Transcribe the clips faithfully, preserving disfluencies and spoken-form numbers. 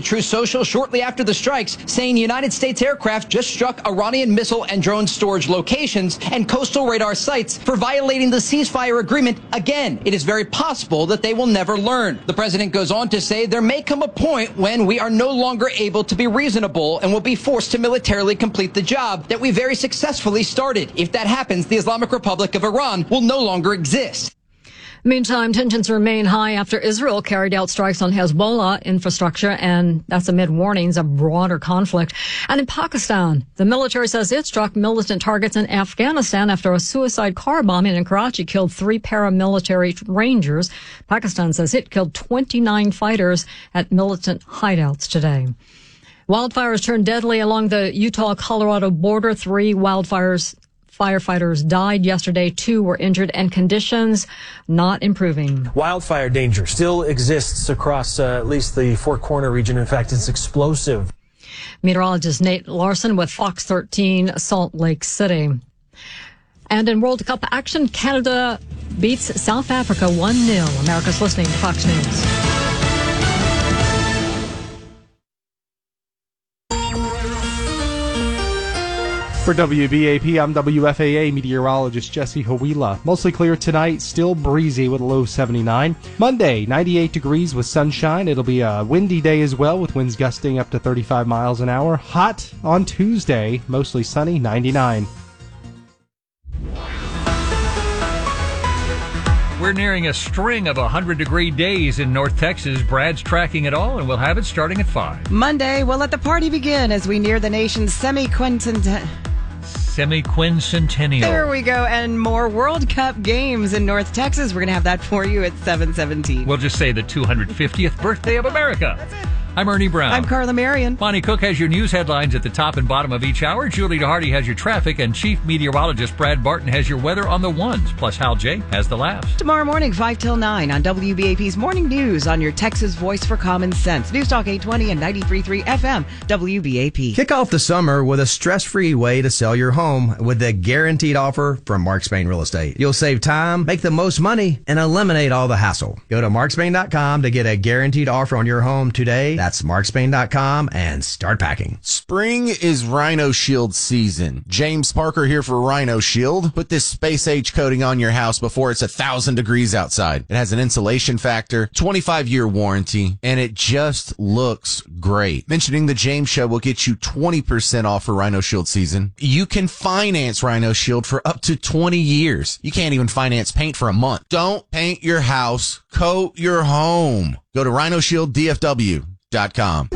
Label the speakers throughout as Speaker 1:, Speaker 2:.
Speaker 1: Truth Social shortly after the strikes, saying United States aircraft just struck Iranian missile and drone storage locations and coastal radar sites for violating the ceasefire agreement. Again, it is very possible that they will never learn. The president goes on to say there may come a point when we are no longer able to be reasonable and will be forced to militarily complete the job that we very successfully started. If that happens, the Islamic Republic of Iran will no longer exist.
Speaker 2: Meantime, tensions remain high after Israel carried out strikes on Hezbollah infrastructure, and that's amid warnings of broader conflict. And in Pakistan, the military says it struck militant targets in Afghanistan after a suicide car bombing in Karachi killed three paramilitary rangers. Pakistan says it killed twenty-nine fighters at militant hideouts today. Wildfires turned deadly along the Utah-Colorado border. Three wildfires Firefighters died yesterday. Two were injured, and conditions not improving.
Speaker 3: Wildfire danger still exists across uh, at least the Four Corner region. In fact, it's explosive.
Speaker 2: Meteorologist Nate Larson with Fox thirteen, Salt Lake City. And in World Cup action, Canada beats South Africa one nil. America's listening to Fox News.
Speaker 4: For W B A P, I'm W F A A meteorologist Jesse Hawila. Mostly clear tonight, still breezy with a low seventy-nine. Monday, ninety-eight degrees with sunshine. It'll be a windy day as well with winds gusting up to thirty-five miles an hour. Hot on Tuesday, mostly sunny, ninety-nine.
Speaker 5: We're nearing a string of one hundred degree days in North Texas. Brad's tracking it all, and we'll have it starting at five.
Speaker 6: Monday, we'll let the party begin as we near the nation's semi-quincentennial.
Speaker 5: Semi-quincentennial.
Speaker 6: There we go. And more World Cup games in North Texas. We're going to have that for you at seven seventeen.
Speaker 5: We'll just say the two hundred fiftieth birthday of America.
Speaker 6: That's it.
Speaker 5: I'm Ernie Brown.
Speaker 6: I'm Carla Marion.
Speaker 5: Bonnie Cook has your news headlines at the top and bottom of each hour. Julie DeHardy has your traffic, and Chief Meteorologist Brad Barton has your weather on the ones. Plus, Hal J has the laughs.
Speaker 6: Tomorrow morning, five till nine on W B A P's Morning News on your Texas Voice for Common Sense. News Talk eight twenty and ninety-three point three F M, W B A P.
Speaker 7: Kick off the summer with a stress-free way to sell your home with the guaranteed offer from Mark Spain Real Estate. You'll save time, make the most money, and eliminate all the hassle. Go to mark spain dot com to get a guaranteed offer on your home today. That's mark spain dot com and start packing.
Speaker 8: Spring is Rhino Shield season. James Parker here for Rhino Shield. Put this space-age coating on your house before it's a thousand degrees outside. It has an insulation factor, twenty-five year warranty, and it just looks great. Mentioning the James Show will get you twenty percent off for Rhino Shield season. You can finance Rhino Shield for up to twenty years. You can't even finance paint for a month. Don't paint your house, coat your home. Go to rhino shield d f w dot com.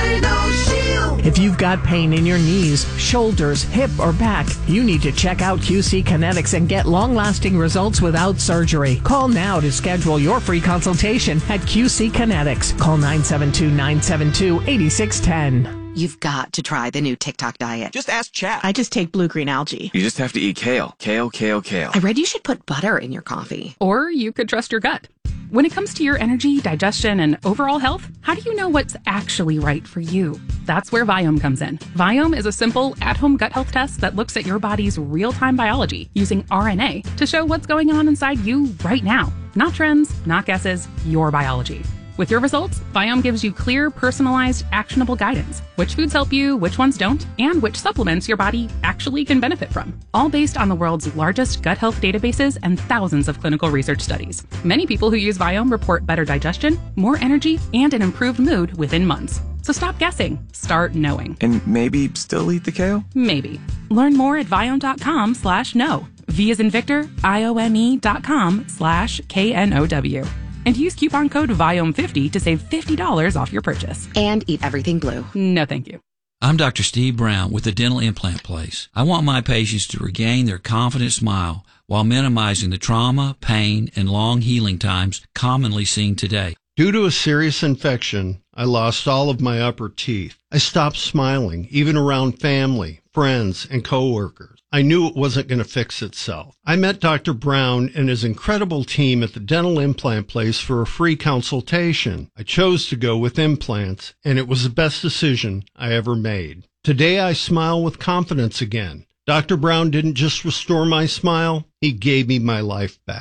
Speaker 9: If you've got pain in your knees, shoulders, hip, or back, you need to check out Q C Kinetics and get long-lasting results without surgery. Call now to schedule your free consultation at Q C Kinetics. Call nine seven two, nine seven two, eight six one zero.
Speaker 10: You've got to try the new TikTok diet.
Speaker 11: Just ask chat.
Speaker 10: I just take blue-green algae.
Speaker 11: You just have to eat kale. Kale, kale, kale.
Speaker 10: I read you should put butter in your coffee.
Speaker 12: Or you could trust your gut. When it comes to your energy, digestion, and overall health, how do you know what's actually right for you? That's where Viome comes in. Viome is a simple, at-home gut health test that looks at your body's real-time biology using R N A to show what's going on inside you right now. Not trends, not guesses, your biology. With your results, Viome gives you clear, personalized, actionable guidance. Which foods help you, which ones don't, and which supplements your body actually can benefit from. All based on the world's largest gut health databases and thousands of clinical research studies. Many people who use Viome report better digestion, more energy, and an improved mood within months. So stop guessing. Start knowing.
Speaker 11: And maybe still eat the kale?
Speaker 12: Maybe. Learn more at viome.com slash no. V as in Victor, I-O-M-E dot com slash K-N-O-W. And use coupon code Viome fifty to save fifty dollars off your purchase.
Speaker 10: And eat everything blue.
Speaker 12: No, thank you.
Speaker 13: I'm Doctor Steve Brown with the Dental Implant Place. I want my patients to regain their confident smile while minimizing the trauma, pain, and long healing times commonly seen today.
Speaker 14: Due to a serious infection, I lost all of my upper teeth. I stopped smiling, even around family, friends, and coworkers. I knew it wasn't going to fix itself. I met Doctor Brown and his incredible team at the Dental Implant Place for a free consultation. I chose to go with implants, and it was the best decision I ever made. Today, I smile with confidence again. Doctor Brown didn't just restore my smile, he gave me my life back.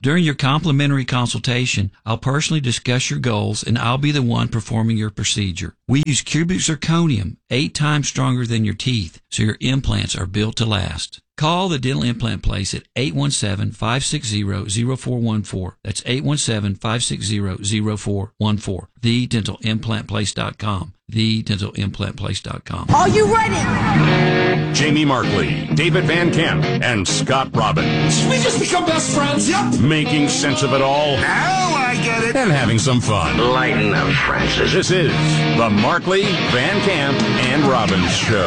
Speaker 13: During your complimentary consultation, I'll personally discuss your goals, and I'll be the one performing your procedure. We use cubic zirconium, eight times stronger than your teeth, so your implants are built to last. Call the Dental Implant Place at eight one seven, five six zero, zero four one four. That's eight one seven, five six zero, zero four one four. the dental implant place dot com. the dental implant place dot com.
Speaker 15: Are you ready?
Speaker 16: Jamie Markley, David Van Camp, and Scott Robbins.
Speaker 15: We just become best friends. Yep.
Speaker 16: Making sense of it all.
Speaker 15: Now I get it.
Speaker 16: And having some fun.
Speaker 15: Lighten up, Francis.
Speaker 16: This is the Markley, Van Camp, and Robbins Show.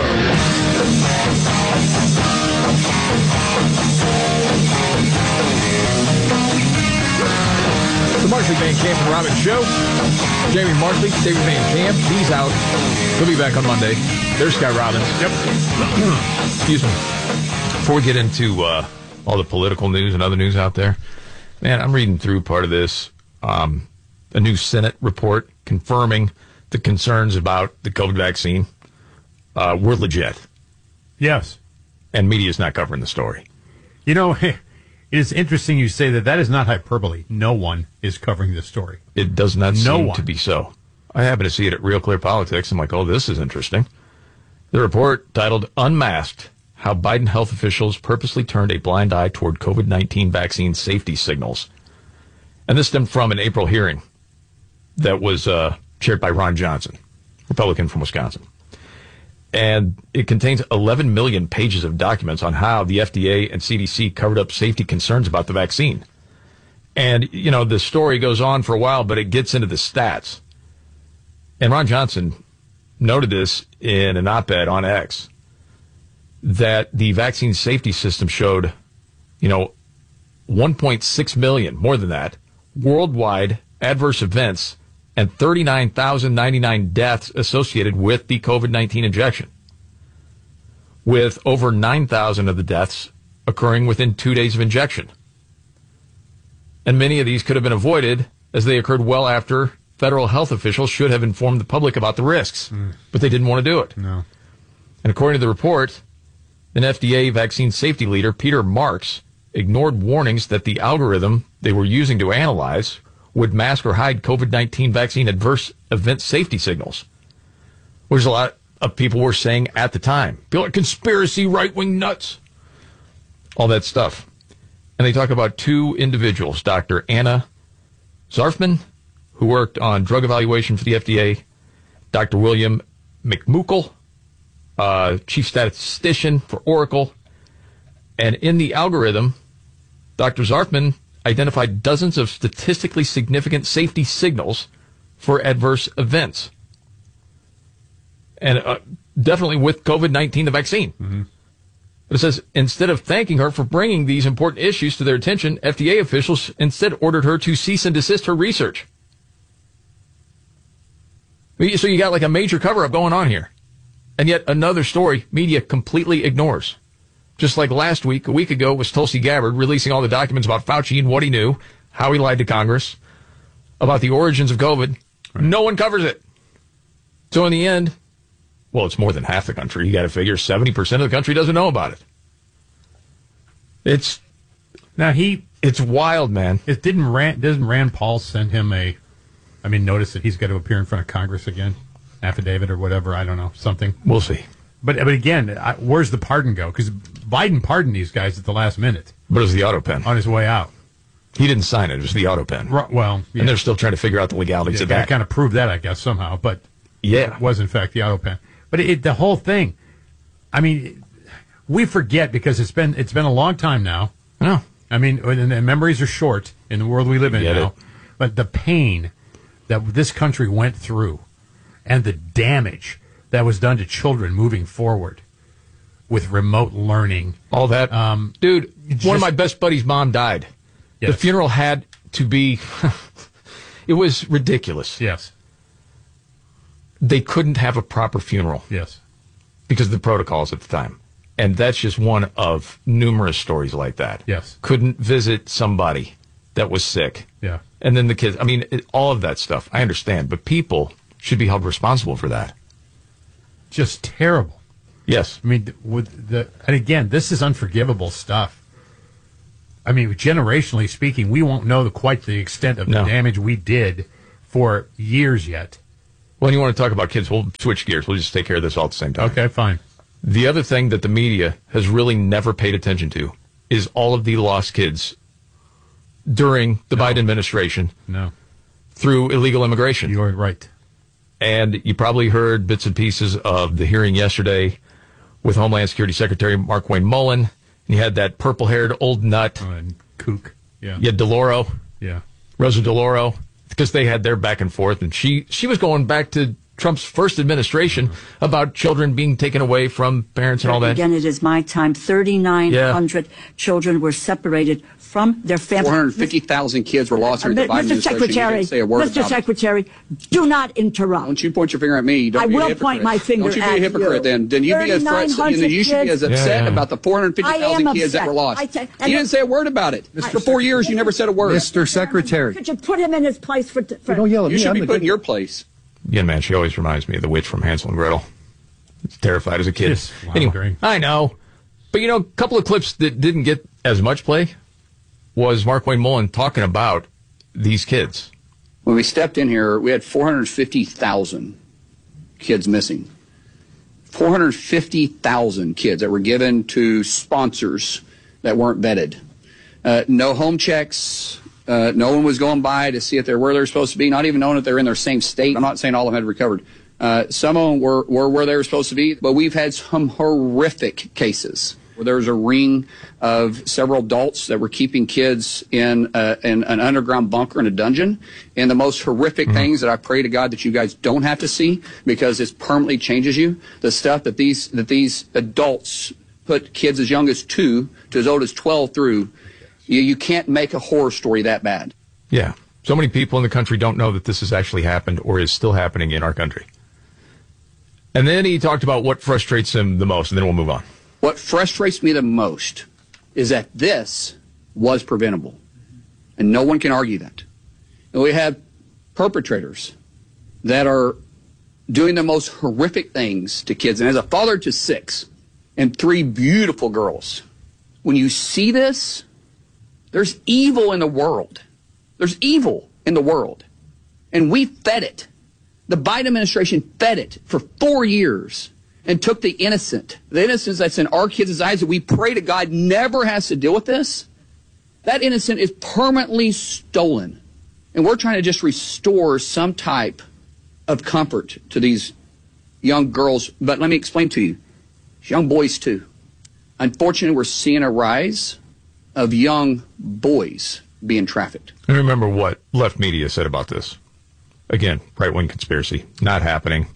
Speaker 17: The Markley, Van Camp, and Robbins Show. Jamie Markley, David Van Camp. He's out. He'll be back on Monday. There's Scott Robbins.
Speaker 18: Yep.
Speaker 17: Excuse me.
Speaker 18: Before we get into uh, all the political news and other news out there, man, I'm reading through part of this. Um, a new Senate report confirming the concerns about the COVID vaccine uh, were legit.
Speaker 19: Yes.
Speaker 18: And media's not covering the story.
Speaker 19: You know, it is interesting you say that. That is not hyperbole. No one is covering this story.
Speaker 18: It does not
Speaker 19: no
Speaker 18: seem
Speaker 19: one.
Speaker 18: to be so. I happen to see it at Real Clear Politics. I'm like, oh, this is interesting. The report, titled Unmasked, How Biden Health Officials Purposely Turned a Blind Eye Toward COVID nineteen Vaccine Safety Signals. And this stemmed from an April hearing that was uh, chaired by Ron Johnson, Republican from Wisconsin. And it contains eleven million pages of documents on how the F D A and C D C covered up safety concerns about the vaccine. And, you know, the story goes on for a while, but it gets into the stats. And Ron Johnson noted this in an op-ed on X, that the vaccine safety system showed, you know, one point six million, more than that, worldwide adverse events and thirty-nine thousand ninety-nine deaths associated with the COVID nineteen injection, with over nine thousand of the deaths occurring within two days of injection. And many of these could have been avoided, as they occurred well after federal health officials should have informed the public about the risks, mm. but they didn't want to do it.
Speaker 19: No.
Speaker 18: And according to the report, an F D A vaccine safety leader, Peter Marks, ignored warnings that the algorithm they were using to analyze would mask or hide COVID nineteen vaccine adverse event safety signals, which a lot of people were saying at the time. People are conspiracy, right-wing nuts, all that stuff. And they talk about two individuals, Doctor Anna Zarfman, who worked on drug evaluation for the F D A, Doctor William McMukel, uh, chief statistician for Oracle. And in the algorithm, Doctor Zarfman identified dozens of statistically significant safety signals for adverse events. And uh, definitely with COVID nineteen, the vaccine.
Speaker 19: Mm-hmm.
Speaker 18: But it says, instead of thanking her for bringing these important issues to their attention, F D A officials instead ordered her to cease and desist her research. So you got like a major cover-up going on here. And yet another story media completely ignores. Just like last week, a week ago, was Tulsi Gabbard releasing all the documents about Fauci and what he knew, how he lied to Congress, about the origins of COVID. Right. No one covers it. So in the end, well, it's more than half the country. You got to figure seventy percent of the country doesn't know about it. It's
Speaker 19: now he.
Speaker 18: It's wild, man.
Speaker 19: It didn't Rand, doesn't Rand Paul send him a, I mean, notice that he's got to appear in front of Congress again, affidavit or whatever. I don't know, something.
Speaker 18: We'll see.
Speaker 19: But but again, I, where's the pardon go? Because Biden pardoned these guys at the last minute.
Speaker 18: But it was the auto pen
Speaker 19: on his way out.
Speaker 18: He didn't sign it. It was the auto pen.
Speaker 19: Right, well, yeah.
Speaker 18: And they're still trying to figure out the legalities
Speaker 19: yeah,
Speaker 18: of that.
Speaker 19: Kind of proved that, I guess, somehow. But
Speaker 18: yeah,
Speaker 19: it was in fact the auto pen. But it, the whole thing, I mean, we forget because it's been it's been a long time now.
Speaker 18: No,
Speaker 19: I mean, and, and memories are short in the world we live in now. It. But the pain that this country went through, and the damage that was done to children moving forward with remote learning,
Speaker 18: all that,
Speaker 19: um,
Speaker 18: dude.
Speaker 19: Just,
Speaker 18: one of my best buddies' mom died. Yes. The funeral had to be. It was ridiculous.
Speaker 19: Yes.
Speaker 18: They couldn't have a proper funeral.
Speaker 19: Yes.
Speaker 18: Because of the protocols at the time. And that's just one of numerous stories like that.
Speaker 19: Yes.
Speaker 18: Couldn't visit somebody that was sick.
Speaker 19: Yeah.
Speaker 18: And then the kids, I mean, it, all of that stuff, I understand. But people should be held responsible for that.
Speaker 19: Just terrible.
Speaker 18: Yes.
Speaker 19: I mean, with the, and again, this is unforgivable stuff. I mean, generationally speaking, we won't know the, quite the extent of the
Speaker 18: No.
Speaker 19: damage we did for years yet.
Speaker 18: When you want to talk about kids, we'll switch gears. We'll just take care of this all at the same time.
Speaker 19: Okay, fine.
Speaker 18: The other thing that the media has really never paid attention to is all of the lost kids during the
Speaker 19: No.
Speaker 18: Biden administration
Speaker 19: No.
Speaker 18: through illegal immigration.
Speaker 19: You're right.
Speaker 18: And you probably heard bits and pieces of the hearing yesterday with Homeland Security Secretary Mark Wayne Mullen. And you had that purple-haired old nut.
Speaker 19: Oh, and kook. Yeah.
Speaker 18: You had DeLauro,
Speaker 19: Yeah.
Speaker 18: Rosa DeLauro, because they had their back and forth. And she, she was going back to Trump's first administration about children being taken away from parents and all that.
Speaker 20: Again, it is my time. thirty-nine hundred yeah. children were separated from their families.
Speaker 21: four hundred fifty thousand kids were lost during
Speaker 20: uh,
Speaker 21: the Biden
Speaker 20: Mister Secretary,
Speaker 21: say a word
Speaker 20: Mister
Speaker 21: about
Speaker 20: Secretary, it. do not interrupt.
Speaker 21: Don't you point your finger at me. Don't
Speaker 20: I
Speaker 21: be
Speaker 20: will
Speaker 21: a
Speaker 20: point my finger
Speaker 21: Don't you be
Speaker 20: at
Speaker 21: a hypocrite
Speaker 20: you.
Speaker 21: then. Then you be as threat, then you should be as upset
Speaker 18: yeah, yeah.
Speaker 21: about the four hundred fifty thousand kids
Speaker 20: upset.
Speaker 21: that were lost.
Speaker 20: I say,
Speaker 21: you didn't say a word about it. I, for four years, you never said a word.
Speaker 22: Mister Secretary.
Speaker 20: Could you put him in his place for... for
Speaker 22: don't yell at
Speaker 21: you
Speaker 22: me.
Speaker 21: should
Speaker 22: I'm
Speaker 21: be
Speaker 22: the
Speaker 21: put in
Speaker 22: good-
Speaker 21: your place.
Speaker 18: Yeah, man, she always reminds me of the witch from Hansel and Gretel. Terrified as a kid.
Speaker 19: Yes, wow,
Speaker 18: anyway,
Speaker 19: great.
Speaker 18: I know. But, you know, a couple of clips that didn't get as much play was Mark Wayne Mullen talking about these kids.
Speaker 21: When we stepped in here, we had four hundred fifty thousand kids missing. four hundred fifty thousand kids that were given to sponsors that weren't vetted. Uh, no home checks. Uh, no one was going by to see if they're where they're supposed to be, not even knowing if they're in their same state. I'm not saying all of them had recovered. Uh, some of them were, were where they were supposed to be, but we've had some horrific cases where there was a ring of several adults that were keeping kids in, uh, in an underground bunker in a dungeon. And the most horrific mm-hmm. things that I pray to God that you guys don't have to see, because it permanently changes you, the stuff that these, that these adults put kids as young as two to as old as twelve through. You, you can't make a horror story that bad.
Speaker 18: Yeah. So many people in the country don't know that this has actually happened or is still happening in our country. And then he talked about what frustrates him the most, and then we'll move on.
Speaker 21: What frustrates me the most is that this was preventable. And no one can argue that. And we have perpetrators that are doing the most horrific things to kids. And as a father to six and three beautiful girls, when you see this, there's evil in the world. There's evil in the world. And we fed it. The Biden administration fed it for four years and took the innocent, the innocence that's in our kids' eyes that we pray to God never has to deal with this. That innocent is permanently stolen. And we're trying to just restore some type of comfort to these young girls. But let me explain to you, young boys too. Unfortunately, we're seeing a rise of young boys being trafficked.
Speaker 18: And remember what left media said about this. Again, right-wing conspiracy. Not happening.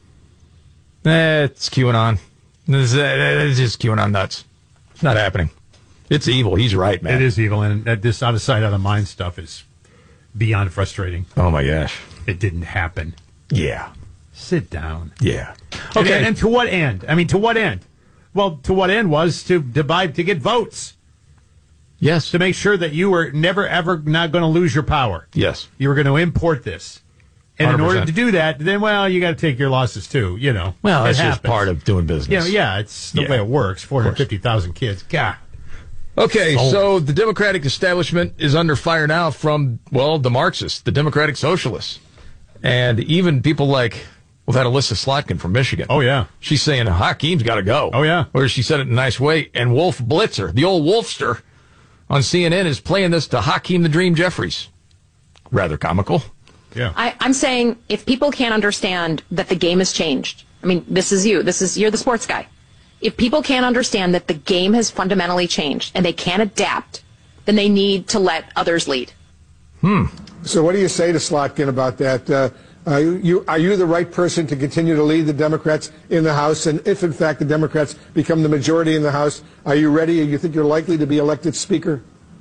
Speaker 18: Eh, it's QAnon. It's, it's just QAnon nuts. It's not happening. It's evil. He's right, man.
Speaker 19: It is evil, and that this out of sight, out of mind stuff is beyond frustrating.
Speaker 18: Oh, my gosh.
Speaker 19: It didn't happen.
Speaker 18: Yeah.
Speaker 19: Sit down.
Speaker 18: Yeah.
Speaker 19: Okay. And, and to what end? I mean, to what end? Well, to what end was to divide, to get votes.
Speaker 18: Yes.
Speaker 19: To make sure that you were never, ever not going to lose your power.
Speaker 18: Yes.
Speaker 19: You were going to import this. And
Speaker 18: one hundred percent.
Speaker 19: in order to do that, then, well, you got to take your losses, too, you know.
Speaker 18: Well, that's
Speaker 19: happens.
Speaker 18: just part of doing business.
Speaker 19: Yeah, yeah, it's the
Speaker 18: Yeah.
Speaker 19: way it works. four hundred fifty thousand kids. God.
Speaker 18: Okay,
Speaker 19: Sold.
Speaker 18: so the Democratic establishment is under fire now from, well, the Marxists, the Democratic Socialists. And even people like, well, that Alyssa Slotkin from Michigan.
Speaker 19: Oh, yeah.
Speaker 18: She's saying Hakeem's got to go.
Speaker 19: Oh, yeah.
Speaker 18: Or she said it in a nice way. And Wolf Blitzer, the old Wolfster on C N N, is playing this to Hakeem the Dream Jeffries. Rather comical.
Speaker 19: Yeah.
Speaker 23: I, I'm saying if people can't understand that the game has changed, I mean, this is you. This is you're the sports guy. If people can't understand that the game has fundamentally changed and they can't adapt, then they need to let others lead.
Speaker 18: Hmm.
Speaker 24: So what do you say to Slotkin about that? Uh, uh, you, are you the right person to continue to lead the Democrats in the House? And if, in fact, the Democrats become the majority in the House, are you ready? You think you're likely to be elected Speaker?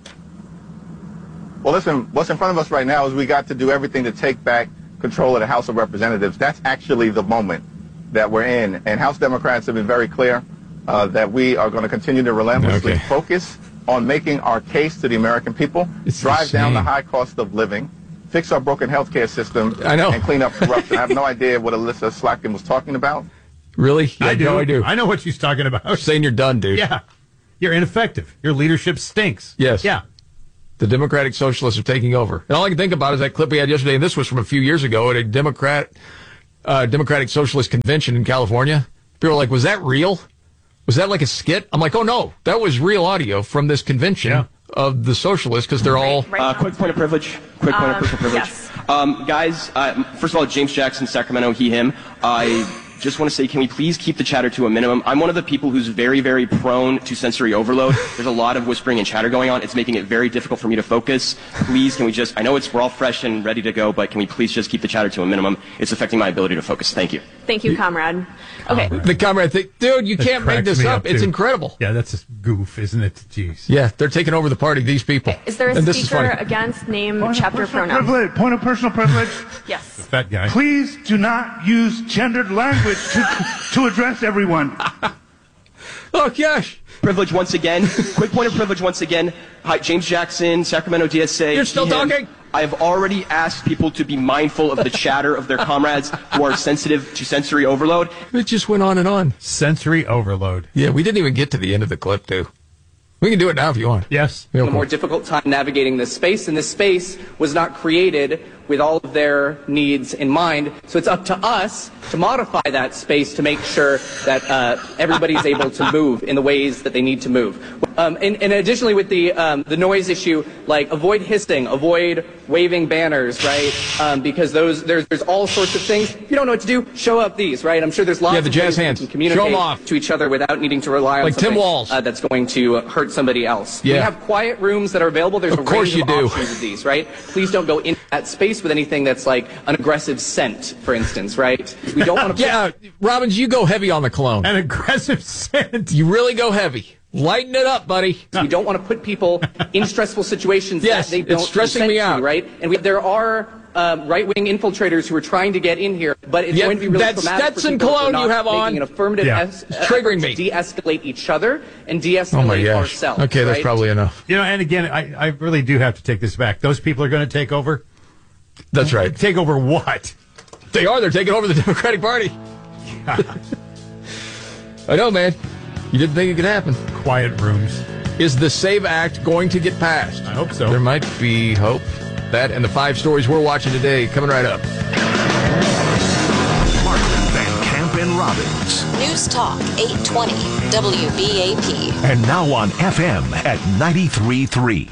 Speaker 25: Well, listen, what's in front of us right now is we got to do everything to take back control of the House of Representatives. That's actually the moment that we're in. And House Democrats have been very clear uh, that we are going to continue to relentlessly
Speaker 18: Okay.
Speaker 25: focus on making our case to the American people,
Speaker 18: It's
Speaker 25: drive down the
Speaker 18: insane.
Speaker 25: high cost of living, fix our broken health care system,
Speaker 18: I know.
Speaker 25: and clean up corruption. I have no idea what Alyssa Slotkin was talking about.
Speaker 18: Really? You
Speaker 19: I
Speaker 18: have
Speaker 19: do.
Speaker 18: No, I do.
Speaker 19: I know what she's talking about.
Speaker 18: Saying you're done, dude.
Speaker 19: Yeah. You're ineffective. Your leadership stinks.
Speaker 18: Yes.
Speaker 19: Yeah.
Speaker 18: The Democratic Socialists are taking over. And all I can think about is that clip we had yesterday, and this was from a few years ago at a Democrat, uh, Democratic Socialist convention in California. People were like, was that real? Was that like a skit? I'm like, oh, no. That was real audio from this convention yeah. of the socialists, because they're all...
Speaker 1: Right, right. Uh, quick point of privilege. Quick point um, of personal privilege. Yes. Um, guys, uh, first of all, James Jackson, Sacramento, he, him. I just want to say, can we please keep the chatter to a minimum? I'm one of the people who's very, very prone to sensory overload. There's a lot of whispering and chatter going on. It's making it very difficult for me to focus. Please, can we just, I know it's, we're all fresh and ready to go, but can we please just keep the chatter to a minimum? It's affecting my ability to focus. Thank you.
Speaker 23: Thank you, comrade. Okay.
Speaker 18: The comrade thing, dude, you
Speaker 19: That
Speaker 18: can't make this up.
Speaker 19: up
Speaker 18: it's
Speaker 19: too.
Speaker 18: incredible.
Speaker 19: Yeah, that's a goof, isn't it? Jeez.
Speaker 18: Yeah, they're taking over the party, these people.
Speaker 23: Is there a
Speaker 18: and this is
Speaker 23: speaker
Speaker 18: funny.
Speaker 23: against name,
Speaker 2: Point
Speaker 23: chapter,
Speaker 2: of personal
Speaker 23: pronoun?
Speaker 2: privilege. Point of personal privilege.
Speaker 23: Yes.
Speaker 19: The fat guy.
Speaker 2: Please do not use gendered language to, to address everyone.
Speaker 18: Oh, gosh.
Speaker 1: Privilege once again. Quick point of privilege once again. Hi, James Jackson, Sacramento D S A.
Speaker 18: You're still
Speaker 1: him.
Speaker 18: talking?
Speaker 1: I have already asked people to be mindful of the chatter of their comrades who are sensitive to sensory overload.
Speaker 18: It just went on and on.
Speaker 19: Sensory overload.
Speaker 18: Yeah, we didn't even get to the end of the clip, too. We can do it now if you want.
Speaker 19: Yes.
Speaker 3: A more difficult time navigating this space, and this space was not created with all of their needs in mind. So it's up to us to modify that space to make sure that uh, everybody's able to move in the ways that they need to move. Um, and, and additionally, with the um, the noise issue, like avoid hissing, avoid waving banners, right? Um, because those there's there's all sorts of things. If you don't know what to do, show up these, right? I'm sure there's lots
Speaker 18: Yeah, the
Speaker 3: of
Speaker 18: jazz
Speaker 3: ways
Speaker 18: hands.
Speaker 3: we can communicate
Speaker 18: Show 'em off.
Speaker 3: to each other without needing to rely on
Speaker 18: Like Tim
Speaker 3: something
Speaker 18: Walz.
Speaker 3: uh, that's going to hurt somebody else.
Speaker 18: Yeah.
Speaker 3: We have quiet rooms that are available. There's
Speaker 18: Of
Speaker 3: a
Speaker 18: course
Speaker 3: range
Speaker 18: you
Speaker 3: of
Speaker 18: do.
Speaker 3: options of these, right? Please don't go in that space with anything that's like an aggressive scent, for instance, right? We don't want to.
Speaker 18: Yeah, Robbins, you go heavy on the cologne.
Speaker 19: An aggressive scent.
Speaker 18: You really go heavy. Lighten it up, buddy.
Speaker 3: We don't want to put people in stressful situations
Speaker 18: Yes,
Speaker 3: that they don't
Speaker 18: it's stressing
Speaker 3: consent
Speaker 18: me
Speaker 3: to,
Speaker 18: out.
Speaker 3: right? And we, there are um, right-wing infiltrators who are trying to get in here, but it's
Speaker 18: Yeah,
Speaker 3: going to be really
Speaker 18: that
Speaker 3: traumatic for
Speaker 18: Stetson
Speaker 3: people who are
Speaker 18: cologne
Speaker 3: not
Speaker 18: you have
Speaker 3: making
Speaker 18: on,
Speaker 3: an affirmative
Speaker 18: yeah,
Speaker 3: es-
Speaker 18: it's triggering
Speaker 3: effort
Speaker 18: me.
Speaker 3: to de-escalate each other and de-escalate
Speaker 18: Oh, my gosh.
Speaker 3: ourselves.
Speaker 18: Okay, that's
Speaker 3: right?
Speaker 18: probably enough.
Speaker 19: You know, and again, I, I really do have to take this back. Those people are going to take over.
Speaker 18: That's right.
Speaker 19: Take over what?
Speaker 18: They are. They're taking over the Democratic Party. I know, man. You didn't think it could happen.
Speaker 19: Quiet rooms.
Speaker 18: Is the SAVE Act going to get passed?
Speaker 19: I hope so.
Speaker 18: There might be hope. That and the five stories we're watching today coming right up.
Speaker 4: Markley, Van Camp, and Robbins.
Speaker 22: News Talk eight twenty W B A P.
Speaker 4: And now on F M at ninety-three point three.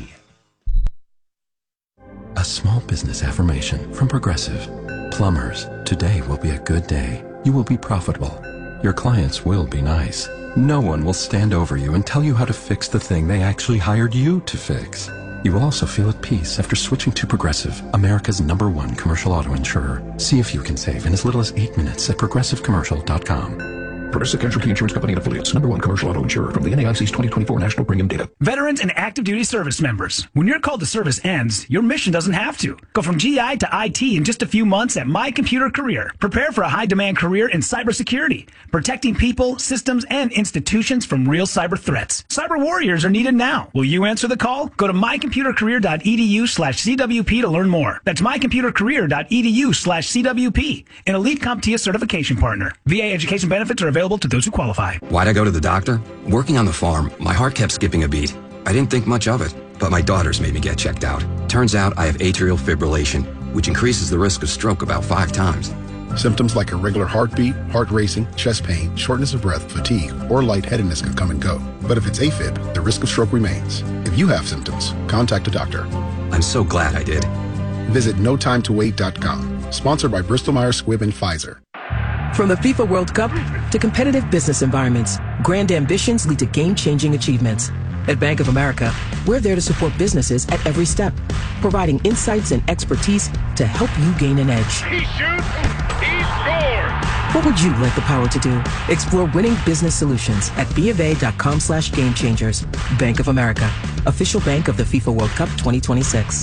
Speaker 26: A small business affirmation from Progressive. Plumbers, today will be a good day. You will be profitable. Your clients will be nice. No one will stand over you and tell you how to fix the thing they actually hired you to fix. You will also feel at peace after switching to Progressive, America's number one commercial auto insurer. See if you can save in as little as eight minutes at progressive commercial dot com.
Speaker 27: Progressive Casualty Insurance Company and affiliates. Number one commercial auto insurer from the N A I C's twenty twenty-four National Premium Data.
Speaker 28: Veterans and active duty service members. When your call to service ends, your mission doesn't have to. Go from G I to I T in just a few months at My Computer Career. Prepare for a high-demand career in cybersecurity, protecting people, systems, and institutions from real cyber threats. Cyber warriors are needed now. Will you answer the call? Go to mycomputercareer.edu slash CWP to learn more. That's mycomputercareer.edu slash CWP, an elite CompTIA certification partner. V A education benefits are available to those who qualify.
Speaker 29: Why'd I go to the doctor? Working on the farm, my heart kept skipping a beat. I didn't think much of it, but my daughters made me get checked out. Turns out I have atrial fibrillation, which increases the risk of stroke about five times.
Speaker 30: Symptoms like irregular heartbeat, heart racing, chest pain, shortness of breath, fatigue, or lightheadedness can come and go. But if it's AFib, the risk of stroke remains. If you have symptoms, contact a doctor.
Speaker 29: I'm so glad I did.
Speaker 30: Visit no time to wait dot com. Sponsored by Bristol Myers Squibb and Pfizer.
Speaker 31: From the FIFA World Cup to competitive business environments, grand ambitions lead to game-changing achievements. At Bank of America, we're there to support businesses at every step, providing insights and expertise to help you gain an edge.
Speaker 15: He shoots, he scores!
Speaker 31: What would you like the power to do? Explore winning business solutions at BofA.com slash game changers. Bank of America, official bank of the FIFA World Cup twenty twenty-six.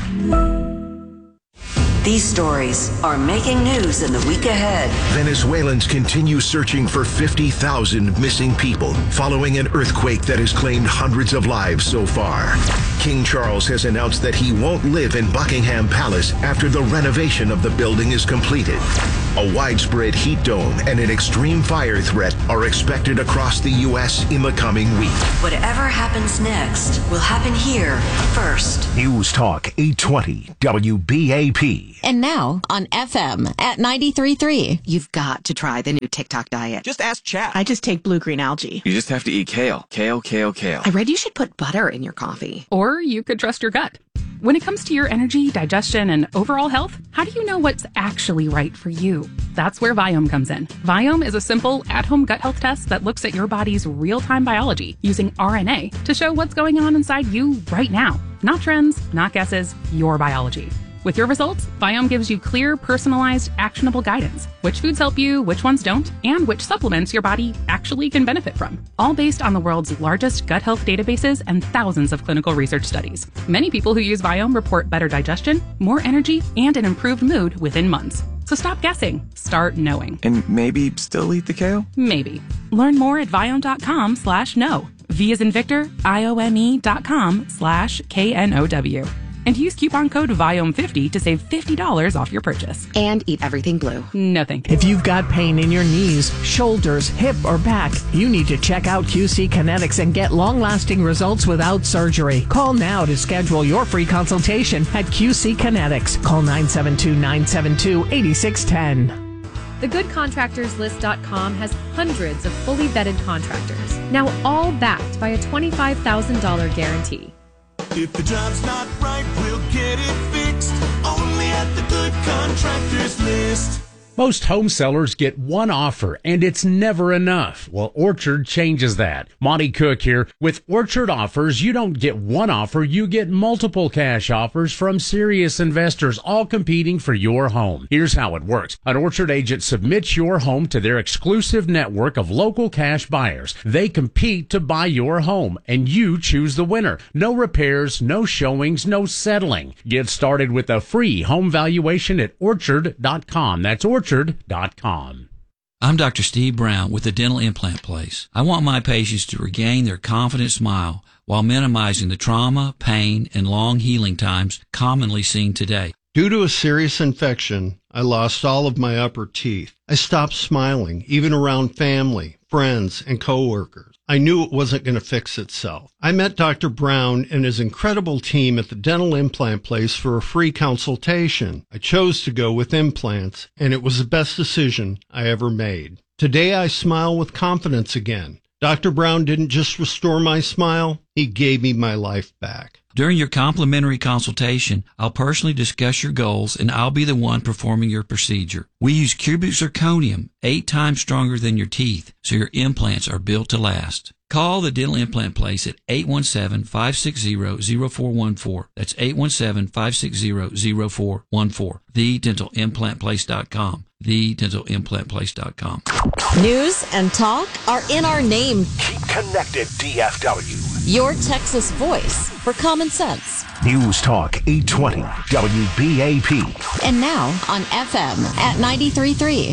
Speaker 32: These stories are making news in the week ahead.
Speaker 4: Venezuelans continue searching for fifty thousand missing people following an earthquake that has claimed hundreds of lives so far. King Charles has announced that he won't live in Buckingham Palace after the renovation of the building is completed. A widespread heat dome and an extreme fire threat are expected across the U S in the coming week.
Speaker 32: Whatever happens next will happen here first.
Speaker 4: News Talk eight twenty W B A P.
Speaker 5: And now on F M at ninety-three point three.
Speaker 6: You've got to try the new TikTok diet.
Speaker 7: Just ask chat.
Speaker 6: I just take blue-green algae.
Speaker 7: You just have to eat kale. Kale, kale, kale.
Speaker 6: I read you should put butter in your coffee.
Speaker 8: Or you could trust your gut. When it comes to your energy, digestion, and overall health, how do you know what's actually right for you? That's where Viome comes in. Viome is a simple, at-home gut health test that looks at your body's real-time biology using R N A to show what's going on inside you right now. Not trends, not guesses, your biology. With your results, Viome gives you clear, personalized, actionable guidance. Which foods help you, which ones don't, and which supplements your body actually can benefit from. All based on the world's largest gut health databases and thousands of clinical research studies. Many people who use Viome report better digestion, more energy, and an improved mood within months. So stop guessing. Start knowing.
Speaker 7: And maybe still eat the kale?
Speaker 8: Maybe. Learn more at Viome.com slash know. V as in Victor, I O M E dot com slash K N O W. And use coupon code Viome fifty to save fifty dollars off your purchase.
Speaker 6: And eat everything blue.
Speaker 8: No thank you.
Speaker 9: If you've got pain in your knees, shoulders, hip, or back, you need to check out Q C Kinetics and get long-lasting results without surgery. Call now to schedule your free consultation at Q C Kinetics. Call nine seven two, nine seven two, eight six one zero.
Speaker 10: the good contractors list dot com has hundreds of fully vetted contractors, now all backed by a twenty-five thousand dollars guarantee.
Speaker 11: If the job's not right, we'll get it fixed. Only at the Good Contractors List.
Speaker 12: Most home sellers get one offer, and it's never enough. Well, Orchard changes that. Monty Cook here. With Orchard offers, you don't get one offer, you get multiple cash offers from serious investors, all competing for your home. Here's how it works. An Orchard agent submits your home to their exclusive network of local cash buyers. They compete to buy your home, and you choose the winner. No repairs, no showings, no settling. Get started with a free home valuation at orchard dot com. That's orchard dot com.
Speaker 13: I'm Doctor Steve Brown with the Dental Implant Place. I want my patients to regain their confident smile while minimizing the trauma, pain, and long healing times commonly seen today.
Speaker 14: Due to a serious infection, I lost all of my upper teeth. I stopped smiling, even around family, friends, and coworkers. I knew it wasn't going to fix itself. I met Doctor Brown and his incredible team at the Dental Implant Place for a free consultation. I chose to go with implants, and it was the best decision I ever made. Today I smile with confidence again. Doctor Brown didn't just restore my smile, he gave me my life back.
Speaker 13: During your complimentary consultation, I'll personally discuss your goals, and I'll be the one performing your procedure. We use cubic zirconium, eight times stronger than your teeth, so your implants are built to last. Call the Dental Implant Place at eight one seven, five six zero, zero four one four. That's eight one seven, five six zero, zero four one four. the dental implant place dot com. the dental implant place dot com.
Speaker 5: News and talk are in our name.
Speaker 4: Keep connected, D F W.
Speaker 5: Your Texas voice for common sense.
Speaker 4: News Talk eight twenty W B A P.
Speaker 5: And now on F M at ninety-three point three.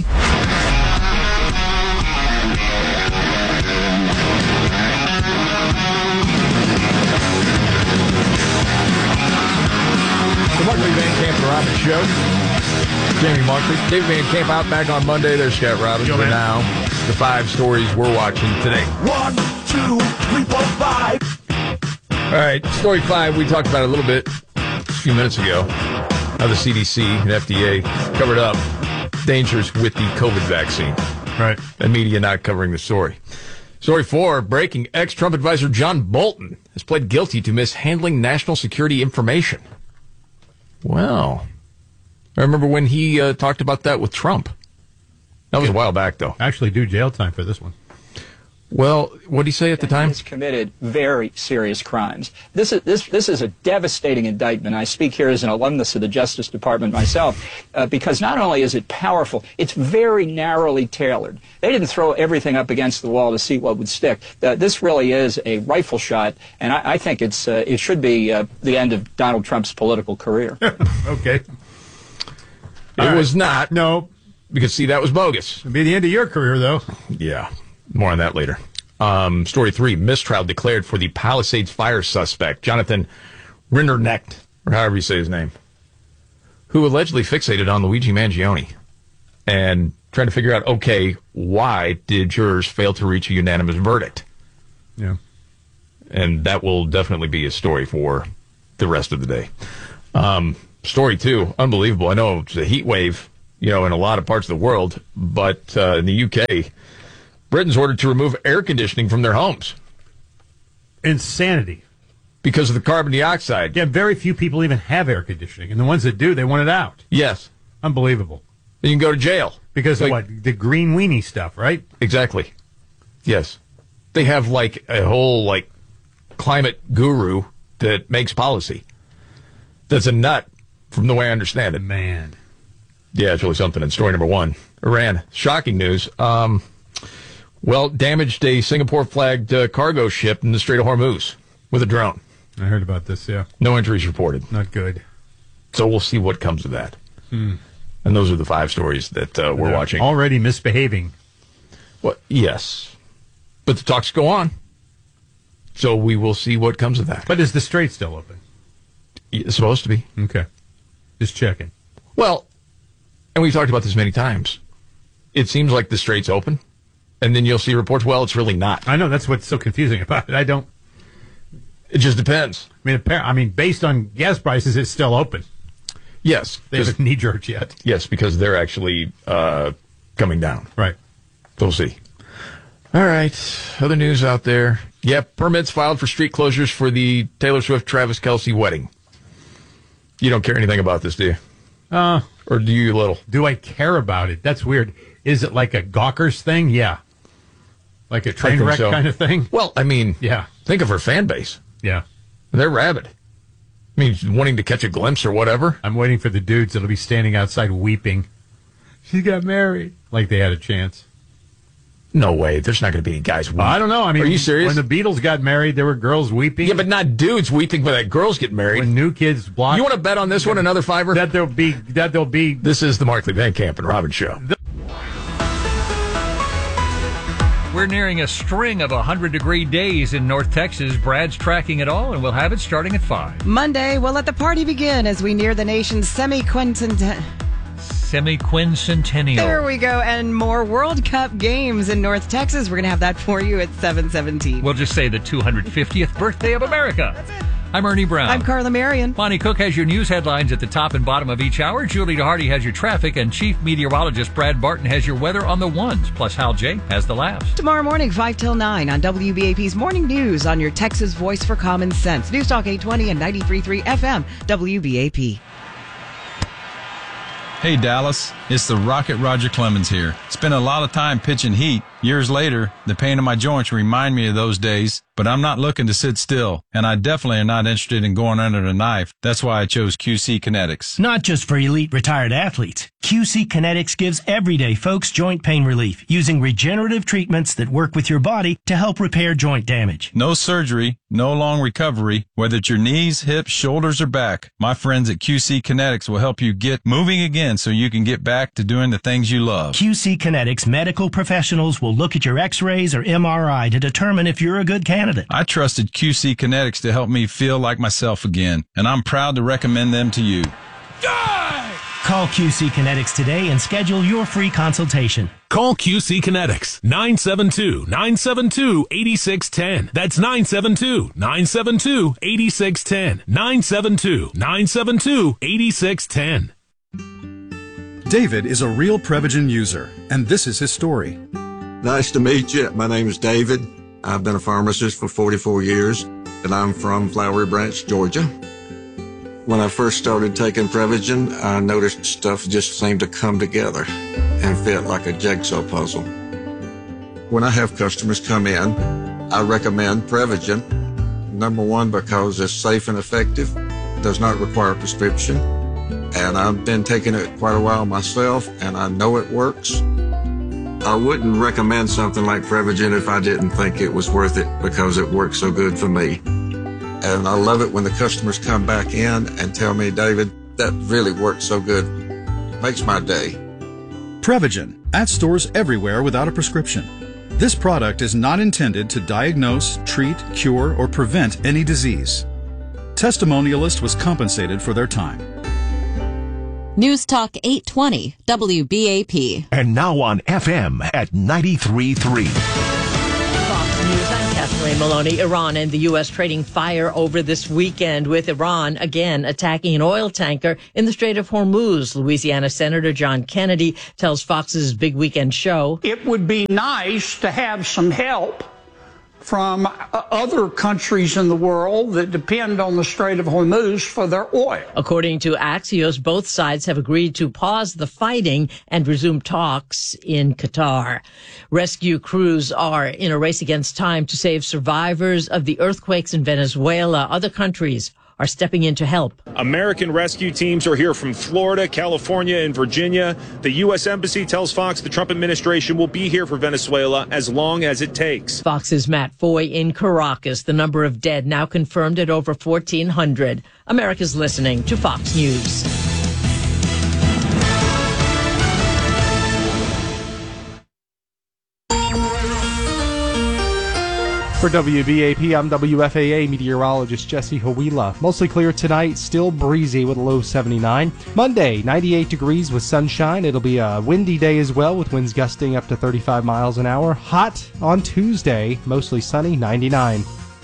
Speaker 18: The Markley Van Camp and Robbins Show. Jamie Markley, David Van Camp out back on Monday. There's Scott Robbins. For now, the five stories we're watching today.
Speaker 11: One, two, three, four, five.
Speaker 18: All right, story five, we talked about it a little bit a few minutes ago. How the C D C and F D A covered up dangers with the COVID vaccine.
Speaker 19: Right.
Speaker 18: And media not covering the story. Story four, breaking, ex-Trump advisor John Bolton has pled guilty to mishandling national security information. Well, I remember when he uh, talked about that with Trump. That was a while back, though.
Speaker 19: Actually, do jail time for this one.
Speaker 18: Well, what did he say at the time?
Speaker 16: He has committed very serious crimes. This is this this is a devastating indictment. I speak here as an alumnus of the Justice Department myself, uh, because not only is it powerful, it's very narrowly tailored. They didn't throw everything up against the wall to see what would stick. Uh, this really is a rifle shot, and I, I think it's uh, it should be uh, the end of Donald Trump's political career.
Speaker 19: Okay.
Speaker 18: It
Speaker 19: All
Speaker 18: was
Speaker 19: right.
Speaker 18: not.
Speaker 19: No.
Speaker 18: Because, see, that was bogus.
Speaker 19: It'll be the end of your career, though.
Speaker 18: Yeah. More on that later. Um, story three, mistrial declared for the Palisades fire suspect, Jonathan Rinderknecht, or however you say his name, who allegedly fixated on Luigi Mangione. and trying to figure out, okay, why did jurors fail to reach a unanimous verdict?
Speaker 19: Yeah.
Speaker 18: And that will definitely be a story for the rest of the day. Um, story two, unbelievable. I know it's a heat wave, you know, in a lot of parts of the world, but uh, in the U K, Britain's ordered to remove air conditioning from their homes.
Speaker 19: Insanity.
Speaker 18: Because of the carbon dioxide.
Speaker 19: Yeah, very few people even have air conditioning, and the ones that do, they want it out.
Speaker 18: Yes.
Speaker 19: Unbelievable.
Speaker 18: Then you can go to jail.
Speaker 19: Because
Speaker 18: like,
Speaker 19: of what? The green weenie stuff, right?
Speaker 18: Exactly. Yes. They have, like, a whole, like, climate guru that makes policy. That's a nut, from the way I understand it.
Speaker 19: Man.
Speaker 18: Yeah, it's really something. And story number one, Iran. Shocking news. Um, well, damaged a Singapore-flagged uh, cargo ship in the Strait of Hormuz with a drone.
Speaker 19: I heard about this, yeah.
Speaker 18: No injuries reported.
Speaker 19: Not good.
Speaker 18: So we'll see what comes of that.
Speaker 19: Hmm.
Speaker 18: And those are the five stories that uh, we're
Speaker 19: They're
Speaker 18: watching.
Speaker 19: Already misbehaving.
Speaker 18: Well, yes. But the talks go on. So we will see what comes of that.
Speaker 19: But is the strait still open?
Speaker 18: It's supposed to be.
Speaker 19: Okay. Just checking.
Speaker 18: Well, and we've talked about this many times. It seems like the strait's open, and then you'll see reports, well, it's really not.
Speaker 19: I know, that's what's so confusing about it. I don't...
Speaker 18: It just depends.
Speaker 19: I mean, I mean, based on gas prices, it's still open.
Speaker 18: Yes.
Speaker 19: They haven't knee-jerked yet.
Speaker 18: Yes, because they're actually uh, coming down.
Speaker 19: Right.
Speaker 18: We'll see. All right. Other news out there. Yeah, permits filed for street closures for the Taylor Swift-Travis Kelce wedding. You don't care anything about this, do you?
Speaker 19: Uh,
Speaker 18: or do you a little?
Speaker 19: Do I care about it? That's weird. Is it like a Gawkers thing? Yeah. Like a train wreck so. kind of thing?
Speaker 18: Well, I mean,
Speaker 19: yeah.
Speaker 18: Think of her fan base.
Speaker 19: Yeah.
Speaker 18: They're rabid. I mean, wanting to catch a glimpse or whatever.
Speaker 19: I'm waiting for the dudes that'll be standing outside weeping. She got married. Like they had a chance.
Speaker 18: No way. There's not going to be any guys weeping.
Speaker 19: I don't know. I mean,
Speaker 18: are you serious?
Speaker 19: When the Beatles got married, there were girls weeping.
Speaker 18: Yeah, but not dudes weeping when that girls get married.
Speaker 19: When new kids block.
Speaker 18: You want to bet on this one another fiver?
Speaker 19: That there'll be. That there'll be.
Speaker 18: This is the Markley Van Camp and Robin Show. The-
Speaker 1: We're nearing a string of one hundred degree days in North Texas. Brad's tracking it all, and we'll have it starting at five.
Speaker 2: Monday, we'll let the party begin as we near the nation's semi-quincentennial.
Speaker 1: Semi-quincentennial.
Speaker 2: There we go. And more World Cup games in North Texas. We're going to have that for you at seven seventeen.
Speaker 1: We'll just say the two hundred fiftieth birthday of America. That's it. I'm Ernie Brown.
Speaker 2: I'm Carla Marion.
Speaker 1: Bonnie Cook has your news headlines at the top and bottom of each hour. Julie DeHardy has your traffic, and Chief Meteorologist Brad Barton has your weather on the ones. Plus, Hal J has the laughs.
Speaker 2: Tomorrow morning, five till nine on W B A P's Morning News on your Texas Voice for Common Sense. News Talk eight twenty and ninety-three point three F M, W B A P.
Speaker 3: Hey Dallas, it's the Rocket Roger Clemens here. Spent a lot of time pitching heat. Years later, the pain in my joints remind me of those days, but I'm not looking to sit still, and I definitely am not interested in going under the knife. That's why I chose Q C Kinetics.
Speaker 17: Not just for elite retired athletes. Q C Kinetics gives everyday folks joint pain relief using regenerative treatments that work with your body to help repair joint damage.
Speaker 3: No surgery, no long recovery, whether it's your knees, hips, shoulders, or back. My friends at Q C Kinetics will help you get moving again so you can get back to doing the things you love.
Speaker 17: Q C Kinetics medical professionals will look at your x-rays or M R I to determine if you're a good candidate.
Speaker 3: I trusted Q C Kinetics to help me feel like myself again, and I'm proud to recommend them to you.
Speaker 17: Call Q C Kinetics today and schedule your free consultation.
Speaker 20: Call Q C Kinetics, nine seven two, nine seven two, eight six one zero. That's nine seven two, nine seven two, eight six one zero. nine seven two, nine seven two, eight six one zero.
Speaker 21: David is a real Prevagen user, and this is his story.
Speaker 22: Nice to meet you. My name is David. I've been a pharmacist for forty-four years, and I'm from Flowery Branch, Georgia. When I first started taking Prevagen, I noticed stuff just seemed to come together and fit like a jigsaw puzzle. When I have customers come in, I recommend Prevagen. Number one, because it's safe and effective, does not require a prescription, and I've been taking it quite a while myself, and I know it works. I wouldn't recommend something like Prevagen if I didn't think it was worth it because it works so good for me. And I love it when the customers come back in and tell me, David, that really works so good. Makes my day.
Speaker 21: Prevagen, at stores everywhere without a prescription. This product is not intended to diagnose, treat, cure, or prevent any disease. Testimonialist was compensated for their time.
Speaker 5: News Talk eight twenty, W B A P.
Speaker 4: And now on F M at ninety-three point three.
Speaker 7: Fox News, I'm Kathleen Maloney. Iran and the U S trading fire over this weekend, with Iran again attacking an oil tanker in the Strait of Hormuz. Louisiana Senator John Kennedy tells Fox's Big Weekend Show,
Speaker 15: "It would be nice to have some help from other countries in the world that depend on the Strait of Hormuz for their oil."
Speaker 7: According to Axios, both sides have agreed to pause the fighting and resume talks in Qatar. Rescue crews are in a race against time to save survivors of the earthquakes in Venezuela. Other countries are stepping in to help.
Speaker 23: American rescue teams are here from Florida, California, and Virginia. The U S Embassy tells Fox the Trump administration will be here for Venezuela as long as it takes.
Speaker 7: Fox's Matt Foy in Caracas. The number of dead now confirmed at over fourteen hundred. America's listening to Fox News.
Speaker 24: For W B A P, I'm W F A A meteorologist Jesse Hawila. Mostly clear tonight, still breezy with a low seventy-nine. Monday, ninety-eight degrees with sunshine. It'll be a windy day as well, with winds gusting up to thirty-five miles an hour. Hot on Tuesday, mostly sunny, ninety-nine.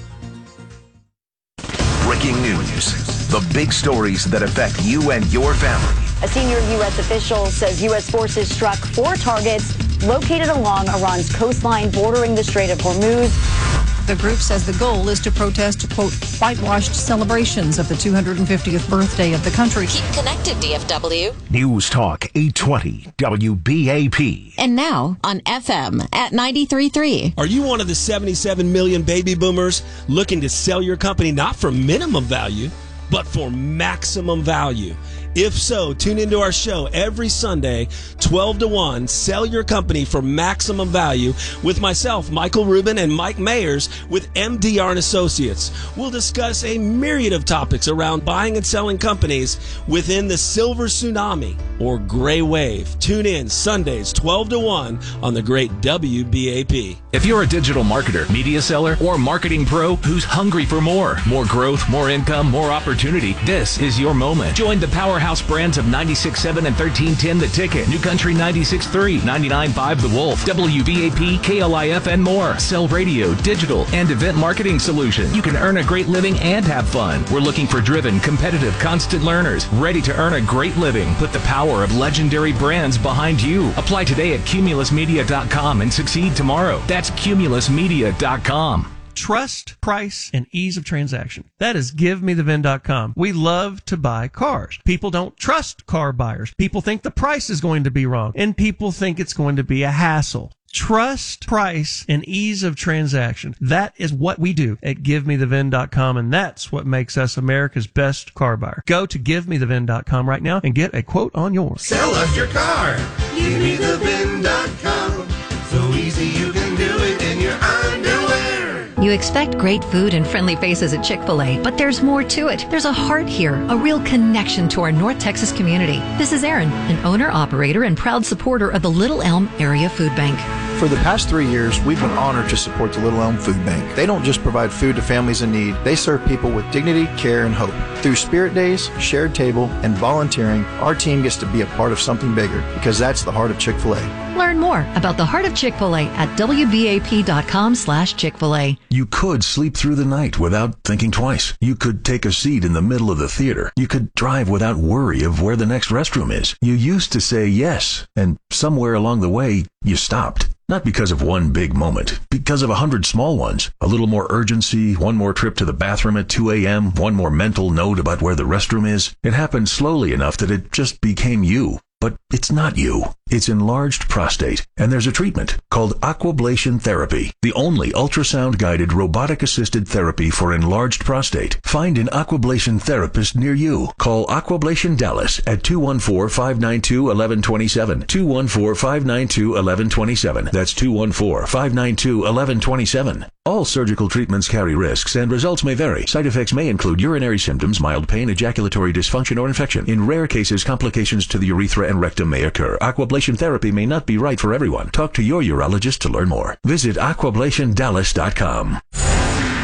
Speaker 4: Breaking news. The big stories that affect you and your family.
Speaker 25: A senior U S official says U S forces struck four targets located along Iran's coastline bordering the Strait of Hormuz.
Speaker 26: The group says the goal is to protest, quote, whitewashed celebrations of the two hundred fiftieth birthday of the country.
Speaker 5: Keep connected, D F W.
Speaker 4: News Talk eight twenty W B A P.
Speaker 5: And now on F M at ninety-three point three.
Speaker 27: Are you one of the seventy-seven million baby boomers looking to sell your company not for minimum value, but for maximum value? If so, tune into our show every Sunday, twelve to one, Sell Your Company for Maximum Value, with myself, Michael Rubin, and Mike Mayers with M D R and Associates. We'll discuss a myriad of topics around buying and selling companies within the silver tsunami or gray wave. Tune in Sundays, twelve to one on the great W B A P.
Speaker 20: If you're a digital marketer, media seller, or marketing pro who's hungry for more, more growth, more income, more opportunity, this is your moment. Join the powerhouse brands of ninety-six point seven and thirteen ten The Ticket, New Country ninety-six point three, ninety-nine point five The Wolf, W V A P, K L I F, and more. Sell radio, digital, and event marketing solutions. You can earn a great living and have fun. We're looking for driven, competitive, constant learners, ready to earn a great living. Put the power of legendary brands behind you. Apply today at cumulus media dot com and succeed tomorrow. That's cumulus media dot com.
Speaker 28: Trust, price, and ease of transaction. That is give me the vin dot com. We love to buy cars. People don't trust car buyers. People think the price is going to be wrong, and people think it's going to be a hassle. Trust, price, and ease of transaction. That is what we do at give me the vin dot com, and that's what makes us America's best car buyer. Go to give me the vin dot com right now and get a quote on yours.
Speaker 11: Sell us your car. give me the vin dot com. So easy you can do it in your underwear.
Speaker 29: You expect great food and friendly faces at Chick-fil-A, but there's more to it. There's a heart here, a real connection to our North Texas community. This is Erin, an owner, operator, and proud supporter of the Little Elm Area Food Bank.
Speaker 30: For the past three years, we've been honored to support the Little Elm Food Bank. They don't just provide food to families in need, they serve people with dignity, care, and hope. Through Spirit Days, Shared Table, and volunteering, our team gets to be a part of something bigger, because that's the heart of Chick-fil-A.
Speaker 29: Learn more about the heart of Chick-fil-A at W B A P dot com slash Chick-fil-A.
Speaker 4: You could sleep through the night without thinking twice. You could take a seat in the middle of the theater. You could drive without worry of where the next restroom is. You used to say yes, and somewhere along the way, you stopped. Not because of one big moment, because of a hundred small ones. A little more urgency, one more trip to the bathroom at two a.m., one more mental note about where the restroom is. It happened slowly enough that it just became you. But it's not you. It's enlarged prostate, and there's a treatment called Aquablation Therapy, the only ultrasound-guided robotic-assisted therapy for enlarged prostate. Find an Aquablation therapist near you. Call Aquablation Dallas at two one four, five nine two, one one two seven, two one four, five nine two, one one two seven. That's two one four, five nine two, one one two seven. All surgical treatments carry risks, and results may vary. Side effects may include urinary symptoms, mild pain, ejaculatory dysfunction, or infection. In rare cases, complications to the urethra and rectum may occur. Aquablation therapy may not be right for everyone. Talk to your urologist to learn more. Visit aquablation dallas dot com. D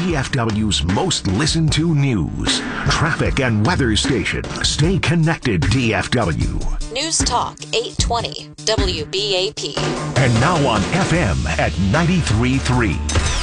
Speaker 6: D F W's most listened to news, traffic, and weather station. Stay connected, D F W.
Speaker 5: News Talk eight twenty W B A P.
Speaker 6: And now on F M at ninety-three point three.